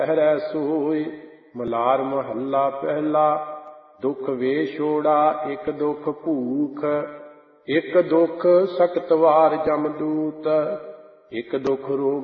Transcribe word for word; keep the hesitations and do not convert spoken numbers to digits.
ਪਹਿਰੈ ਸੋਇ। ਮਲਾਰ ਮਹੱਲਾ ਪਹਿਲਾ। ਦੁਖ ਵੇਛੋੜਾ ਇਕ ਦੁਖ ਭੂਖ, ਇਕ ਦੁਖ ਸਖਤ ਵਾਰ ਜਮਦੂਤ, ਇਕ ਦੁਖ ਰੋਗ